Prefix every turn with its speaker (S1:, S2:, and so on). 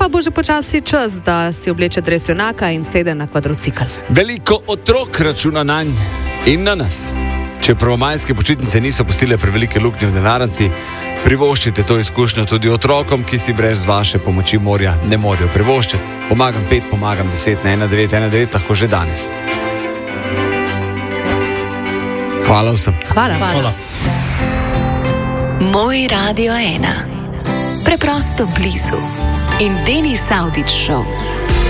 S1: pa bo že počasi čas, da si obleče dres junaka in sede na kvadrocikl.
S2: Veliko otrok računa nanj in na nas. Če prvomajske počitnice niso pustile prevelike luknje v denarnici, privoščite to izkušnjo tudi otrokom, ki si brez vaše pomoči morja ne morejo privoščiti. Pomagam 5, pomagam 10 na 1919, lahko že danes. Hvala vsem.
S1: Hvala.
S3: Moj Radio 1. Preprosto blizu. In Denis Avdić Show.